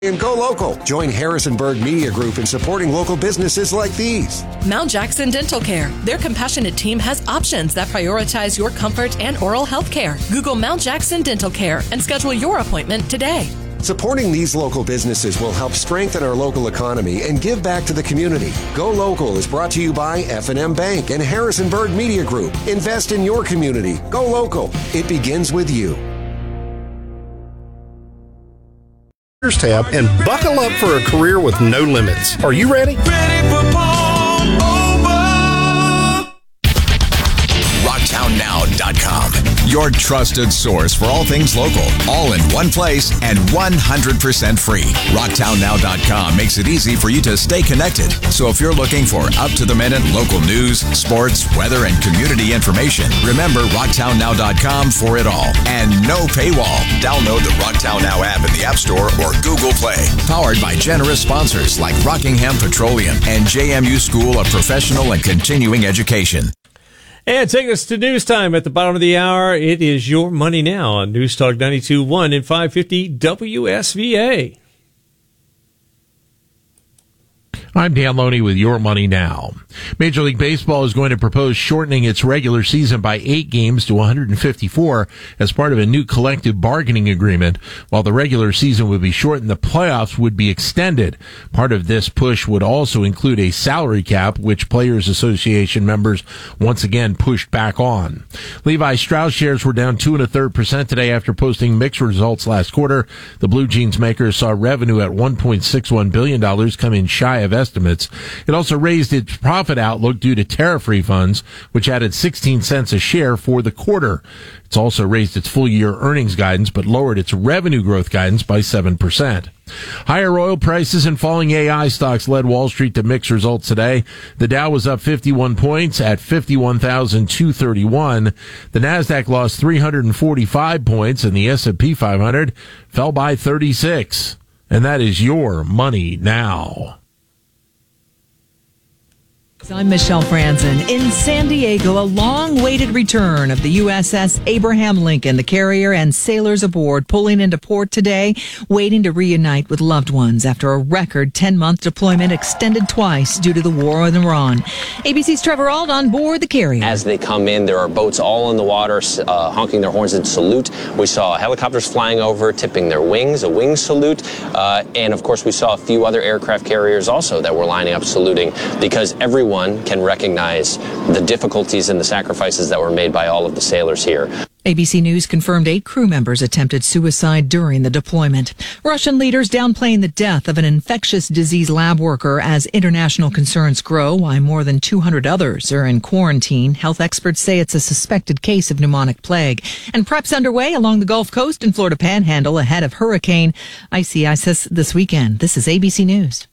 And go local. Join Harrisonburg Media Group in supporting local businesses like these. Mount Jackson Dental Care. Their compassionate team has options that prioritize your comfort and oral health care. Google Mount Jackson Dental Care and schedule your appointment today. Supporting these local businesses will help strengthen our local economy and give back to the community. Go Local is brought to you by F&M Bank and Harrisonburg Media Group. Invest in your community. Go local. It begins with you. Tab and buckle up for a career with no limits. Are you ready? Ready for RocktownNow.com. Your trusted source for all things local, all in one place and 100% free. RocktownNow.com makes it easy for you to stay connected. So if you're looking for up-to-the-minute local news, sports, weather, and community information, remember RocktownNow.com for it all. And no paywall. Download the Rocktown Now app in the App Store or Google Play. Powered by generous sponsors like Rockingham Petroleum and JMU School of Professional and Continuing Education. And taking us to news time at the bottom of the hour, it is Your Money Now on News Talk 92.1 and 550 WSVA. I'm Dan Loney with Your Money Now. Major League Baseball is going to propose shortening its regular season by 8 games to 154 as part of a new collective bargaining agreement. While the regular season would be shortened, the playoffs would be extended. Part of this push would also include a salary cap, which Players Association members once again pushed back on. Levi Strauss shares were down 2 1/3% today after posting mixed results last quarter. The Blue Jeans maker saw revenue at $1.61 billion come in shy of estimates. It also raised its profit outlook due to tariff refunds, which added 16 cents a share for the quarter. It's also raised its full-year earnings guidance, but lowered its revenue growth guidance by 7%. Higher oil prices and falling AI stocks led Wall Street to mixed results today. The Dow was up 51 points at 51,231. The Nasdaq lost 345 points, and the S&P 500 fell by 36. And that is Your Money Now. I'm Michelle Franzen. In San Diego, a long-awaited return of the USS Abraham Lincoln, the carrier and sailors aboard pulling into port today, waiting to reunite with loved ones after a record 10-month deployment extended twice due to the war in Iran. ABC's Trevor Ault on board the carrier. As they come in, there are boats all in the water, honking their horns in salute. We saw helicopters flying over, tipping their wings, a wing salute. And, of course, we saw a few other aircraft carriers also that were lining up saluting, because everyone can recognize the difficulties and the sacrifices that were made by all of the sailors here. ABC News confirmed 8 crew members attempted suicide during the deployment. Russian leaders downplaying the death of an infectious disease lab worker as international concerns grow, while more than 200 others are in quarantine. Health experts say it's a suspected case of pneumonic plague. And preps underway along the Gulf Coast and Florida Panhandle ahead of Hurricane Isaias this weekend. This is ABC News.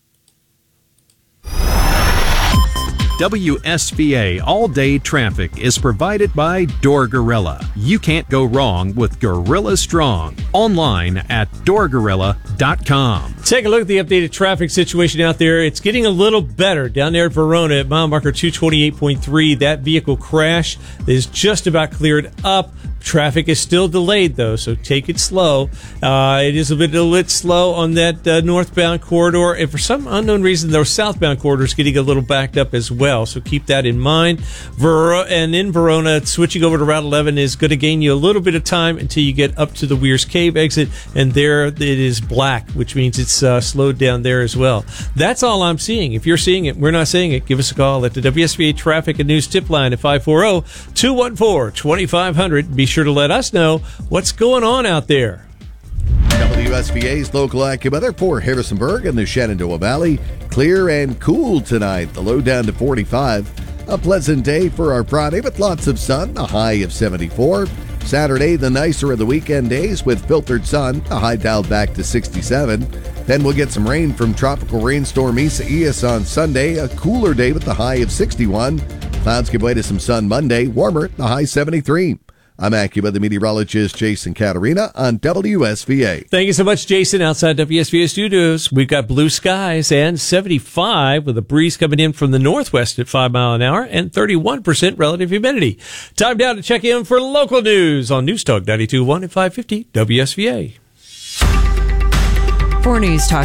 WSVA all-day traffic is provided by Door Gorilla. You can't go wrong with Gorilla Strong. Online at doorgorilla.com. Take a look at the updated traffic situation out there. It's getting a little better down there at Verona at mile marker 228.3. That vehicle crash is just about cleared up. Traffic is still delayed, though, so take it slow. It is a bit slow on that northbound corridor, and for some unknown reason, the southbound corridor is getting a little backed up as well, so keep that in mind. And in Verona, switching over to Route 11 is going to gain you a little bit of time until you get up to the Weirs Cave exit, and there it is black, which means it's slowed down there as well. That's all I'm seeing. If you're seeing it, we're not seeing it, give us a call at the WSVA Traffic and News Tip Line at 540-214-2500. Be sure to let us know what's going on out there. WSVA's local AccuWeather for Harrisonburg and the Shenandoah Valley. Clear and cool tonight. The low down to 45. A pleasant day for our Friday with lots of sun, a high of 74. Saturday, the nicer of the weekend days with filtered sun, a high dialed back to 67. Then we'll get some rain from tropical rainstorm Isaias on Sunday, a cooler day with the high of 61. Clouds give way to some sun Monday, warmer, the high 73. I'm AccuWeather meteorologist Jason Caterina on WSVA. Thank you so much, Jason. Outside WSVA studios, we've got blue skies and 75 with a breeze coming in from the northwest at 5 miles an hour and 31% relative humidity. Time now to check in for local news on News Talk 92.1 and 550 WSVA. For News Talk